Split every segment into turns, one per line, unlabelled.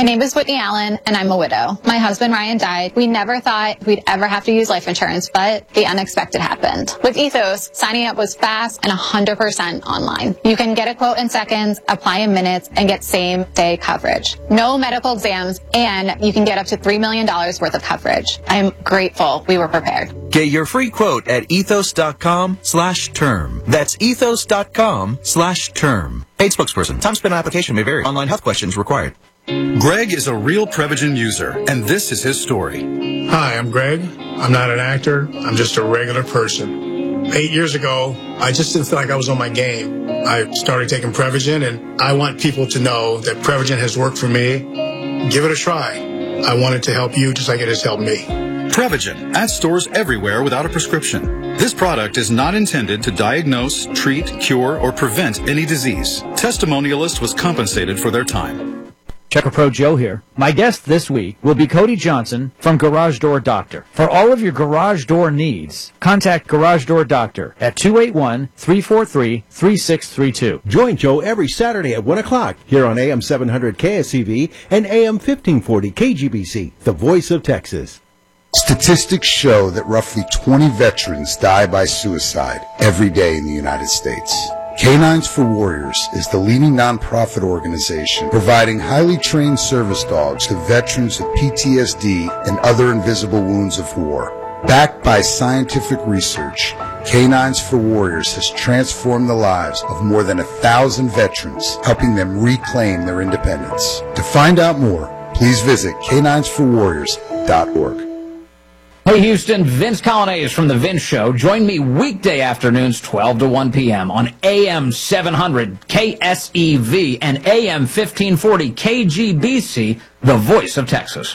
My name is Whitney Allen, and I'm a widow. My husband, Ryan, died. We never thought we'd ever have to use life insurance, but the unexpected happened. With Ethos, signing up was fast and 100% online. You can get a quote in seconds, apply in minutes, and get same-day coverage. No medical exams, and you can get up to $3 million worth of coverage. I'm grateful we were prepared.
Get your free quote at ethos.com/term. That's ethos.com/term. Paid spokesperson. Time spent on application may vary. Online health questions required.
Greg is a real Prevagen user, and this is his story.
Hi, I'm Greg. I'm not an actor. I'm just a regular person. 8 years ago, I just didn't feel like I was on my game. I started taking Prevagen, and I want people to know that Prevagen has worked for me. Give it a try. I want it to help you just like it has helped me.
Prevagen, at stores everywhere without a prescription. This product is not intended to diagnose, treat, cure, or prevent any disease. Testimonialist was compensated for their time.
Checker Pro Joe here. My guest this week will be Cody Johnson from Garage Door Doctor. For all of your garage door needs, contact Garage Door Doctor at 281-343-3632.
Join Joe every Saturday at 1 o'clock here on AM 700 KSCV and AM 1540 KGBC, the voice of Texas.
Statistics show that roughly 20 veterans die by suicide every day in the United States. Canines for Warriors is the leading nonprofit organization providing highly trained service dogs to veterans with PTSD and other invisible wounds of war. Backed by scientific research, Canines for Warriors has transformed the lives of more than 1,000 veterans, helping them reclaim their independence. To find out more, please visit caninesforwarriors.org.
Hey Houston, Vince Colonnese from The Vince Show. Join me weekday afternoons 12 to 1 p.m. on AM 700 KSEV and AM 1540 KGBC, the voice of Texas.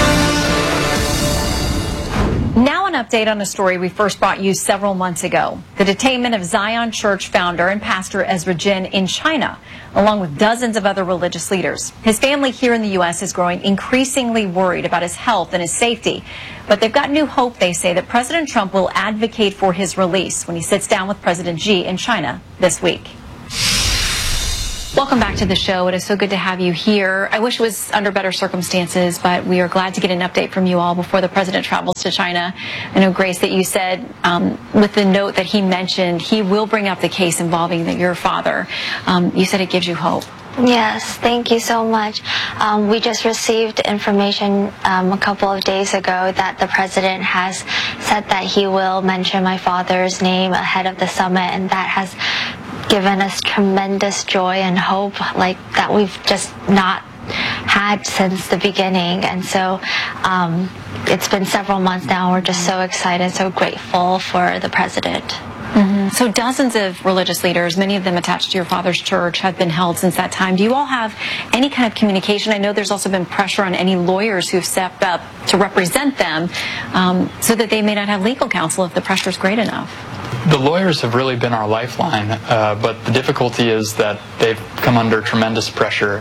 Now an update on a story we first brought you several months ago. The detainment of Zion Church founder and pastor Ezra Jin in China, along with dozens of other religious leaders. His family here in the U.S. is growing increasingly worried about his health and his safety. But they've got new hope, they say, that President Trump will advocate for his release when he sits down with President Xi in China this week. Welcome back to the show. It is so good to have you here. I wish it was under better circumstances, but we are glad to get an update from you all before the president travels to China. I know, Grace, that you said with the note that he mentioned, he will bring up the case involving your father. You said it gives you hope.
Yes, thank you so much. We just received information a couple of days ago that the president has said that he will mention my father's name ahead of the summit, and that has given us tremendous joy and hope like that we've just not had since the beginning. And so it's been several months now. We're just so excited, so grateful for the president.
Mm-hmm. So dozens of religious leaders, many of them attached to your father's church, have been held since that time. Do you all have any kind of communication? I know there's also been pressure on any lawyers who've stepped up to represent them so that they may not have legal counsel if the pressure is great enough.
The lawyers have really been our lifeline, but the difficulty is that they've come under tremendous pressure.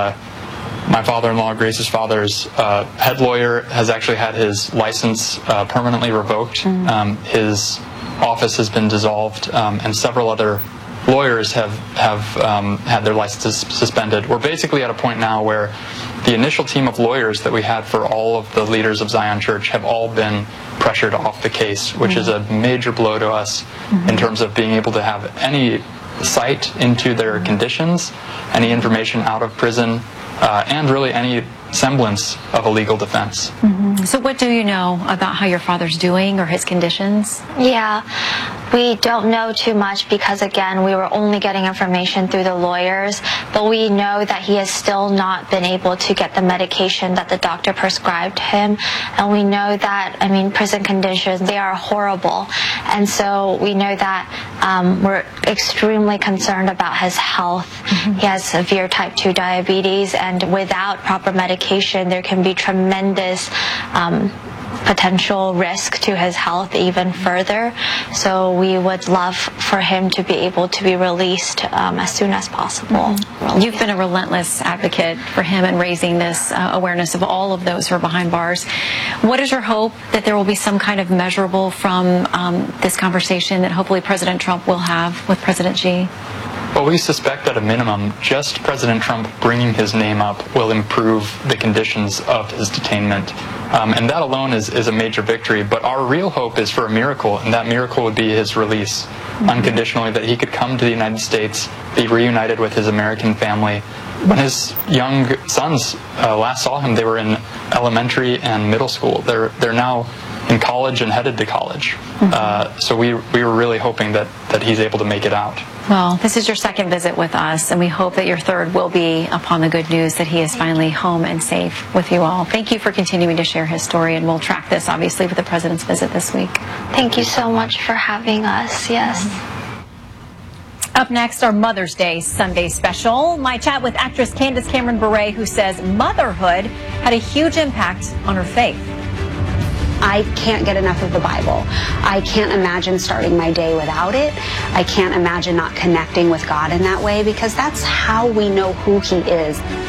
My father-in-law, Grace's father's head lawyer, has actually had his license permanently revoked. His office has been dissolved, and several other lawyers have had their licenses suspended. We're basically at a point now where the initial team of lawyers that we had for all of the leaders of Zion Church have all been pressured off the case, which is a major blow to us in terms of being able to have any sight into their conditions, any information out of prison, and really any semblance of a legal defense.
So what do you know about how your father's doing or his conditions?
Yeah, we don't know too much because, again, we were only getting information through the lawyers, but we know that he has still not been able to get the medication that the doctor prescribed him, and we know that, I mean, prison conditions, they are horrible, and so we know that we're extremely concerned about his health. He has severe type 2 diabetes, and without proper medication, there can be tremendous potential risk to his health even further. So we would love for him to be able to be released as soon as possible.
You've been a relentless advocate for him and raising this awareness of all of those who are behind bars. What is your hope that there will be some kind of measurable from this conversation that hopefully President Trump will have with President Xi?
Well, we suspect at a minimum, just President Trump bringing his name up will improve the conditions of his detainment. And that alone is a major victory. But our real hope is for a miracle, and that miracle would be his release unconditionally, that he could come to the United States, be reunited with his American family. When his young sons last saw him, they were in elementary and middle school. They're now in college and headed to college. So we were really hoping that he's able to make it out.
Well, this is your second visit with us, and we hope that your third will be upon the good news that he is finally home and safe with you all. Thank you for continuing to share his story, and we'll track this, obviously, with the President's visit this week.
Thank you so much for having us. Yes.
Up next, our Mother's Day Sunday special. My chat with actress Candace Cameron Bure, who says motherhood had a huge impact on her faith.
I can't get enough of the Bible. I can't imagine starting my day without it. I can't imagine not connecting with God in that way, because that's how we know who He is.